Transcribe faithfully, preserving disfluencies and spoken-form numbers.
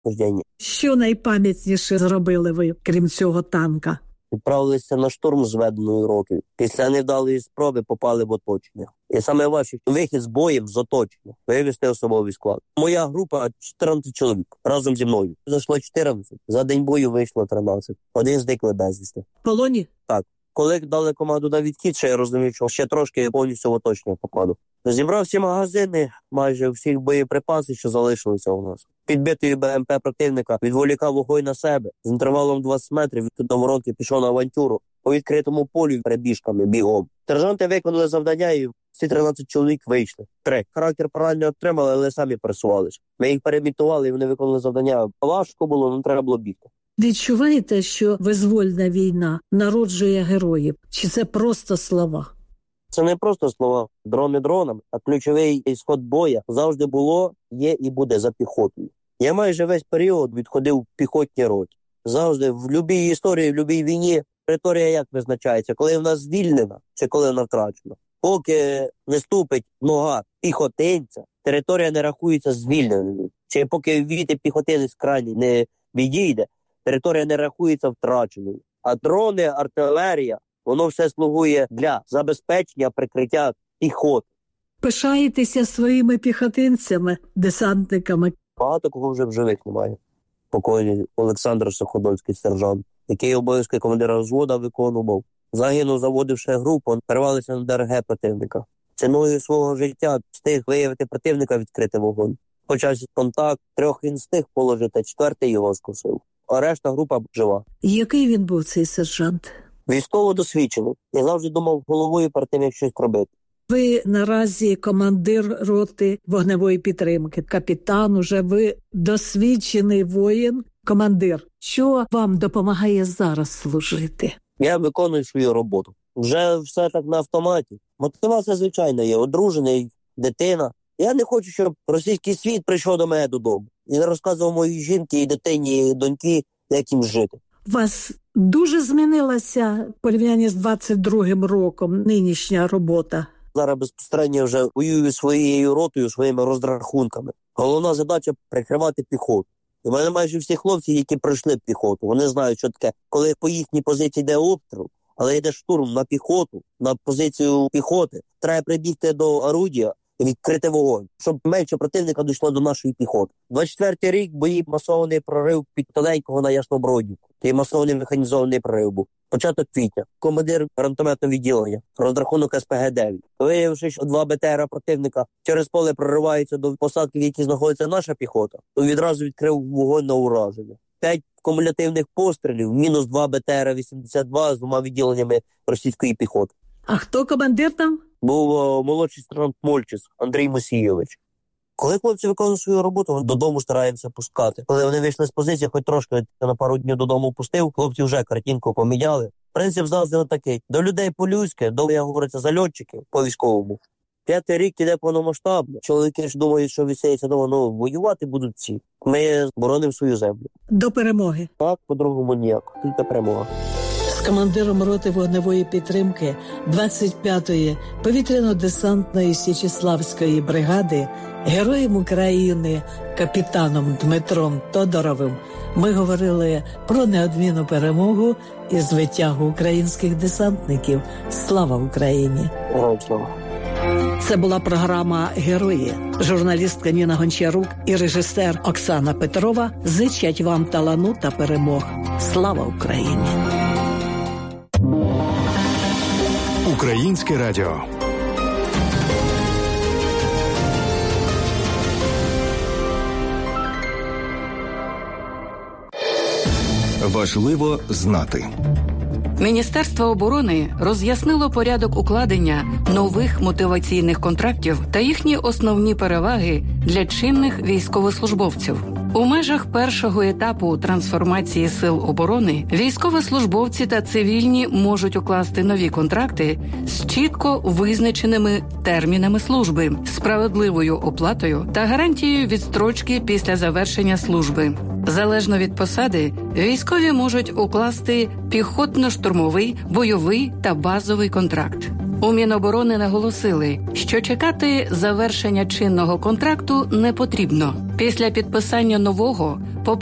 хождення. Що найпам'ятніше зробили ви, крім цього танка? Відправилися на штурм з веденою ротою. Після невдалої спроби попали в оточення. І саме важче – вихід з боєм з оточення. Вивести особовий склад. Моя група – чотирнадцять чоловік разом зі мною. Зайшло чотирнадцять. За день бою вийшло тринадцять. Один зникли безвісти. В полоні? Так. Коли дали команду на відхід, ще я розумів, що ще трошки я повністю в оточення покладу. Зібрав всі магазини, майже всіх боєприпасів, що залишилися у нас. Підбитий БМП противника відволікав вогонь на себе. З інтервалом двадцять метрів від до воронки пішов на авантюру. По відкритому полю перебіжками, бігом. Сержанти виконали завдання і всі тринадцять чоловік вийшли. Три. Характер поранення отримали, але самі пересувалися. Ми їх перемітували і вони виконали завдання. Важко було, не треба було бігти. Відчуваєте, що визвольна війна народжує героїв? Чи це просто слова? Це не просто слова. Дрони дронами, а ключовий ісход боя завжди було, є і буде за піхотою. Я майже весь період відходив в піхотній роті. Завжди, в будь-якій історії, в будь-якій війні, територія як визначається? Коли вона звільнена чи коли вона втрачена? Поки не ступить нога піхотинця, територія не рахується звільненою. Чи поки віти піхотинець крайній не відійде, територія не рахується втраченою. А дрони, артилерія, воно все слугує для забезпечення прикриття піхоти. Пишаєтеся своїми піхотинцями, десантниками? Багато кого вже в живих немає. Покойний Олександр Суходольський, сержант, який обов'язки командира взводу виконував. Загинув, заводивши групу, перервалися на ДРГ противника. Ціною свого життя встиг виявити противника, відкрити вогонь. Почався контакт, трьох він встиг положити, четвертий його скосив. А решта група жива. Який він був, цей сержант? Військово досвідчений. Я завжди думав головою перед тим, як щось робити. Ви наразі командир роти вогневої підтримки, капітан, уже ви досвідчений воїн, командир. Що вам допомагає зараз служити? Я виконую свою роботу. Вже все так на автоматі. Мотивація, звичайно, є. Одружений, дитина. Я не хочу, щоб російський світ прийшов до мене додому і розказував моїй жінці, і дитині, і доньки, як їм жити. У вас дуже змінилася в порівнянні з двадцять другим роком нинішня робота? Зараз безпосередньо вже воюю своєю ротою, своїми розрахунками. Головна задача – прикривати піхоту. І в мене майже всі хлопці, які пройшли піхоту, вони знають, що таке, коли по їхній позиції йде обстріл, але йде штурм на піхоту, на позицію піхоти, треба прибігти до орудія і відкрити вогонь, щоб менше противника дійшло до нашої піхоти. двадцять четвертий рік бої масований прорив під Тоненького на Яснобродівку. Це масований механізований прорив був. Початок квітня. Командир гранатометного відділення. Розрахунок ес пе ге дев'ять. Виявивши, що два БТРа противника через поле прориваються до посадки, в якій знаходиться наша піхота, то відразу відкрив вогонь на ураження. П'ять кумулятивних пострілів, мінус два БТРа вісімдесят два з двома відділеннями російської піхоти. А хто командир там? Був о, молодший сержант Мольчис Андрій Мосійович. Коли хлопці виконують свою роботу, додому стараємося пускати. Коли вони вийшли з позиції, хоч трошки на пару днів додому пустив, хлопці вже картинку поміняли. Принцип завжди такий. До людей по-людськи, до, як говориться, зальотчиків по-військовому. П'ятий рік іде повномасштабно. Чоловіки ж думають, що висяється дома, ну, воювати будуть всі. Ми боронимо свою землю. До перемоги. Так, по-другому ніяк. Тільки перемога. З командиром роти вогневої підтримки двадцять п'ятої повітряно-десантної Січеславської бригади, героєм України, капітаном Дмитром Тодоровим, ми говорили про неодмінну перемогу і звитягу українських десантників. Слава Україні! Героям слава! Це була програма «Герої». Журналістка Ніна Гончарук і режисер Оксана Петрова зичать вам талану та перемог. Слава Україні! Українське радіо. Важливо знати. Міністерство оборони роз'яснило порядок укладення нових мотиваційних контрактів та їхні основні переваги для чинних військовослужбовців. У межах першого етапу трансформації сил оборони військовослужбовці та цивільні можуть укласти нові контракти з чітко визначеними термінами служби, справедливою оплатою та гарантією відстрочки після завершення служби. Залежно від посади, військові можуть укласти піхотно-штурмовий, бойовий та базовий контракт. У Міноборони наголосили, що чекати завершення чинного контракту не потрібно. Після підписання нового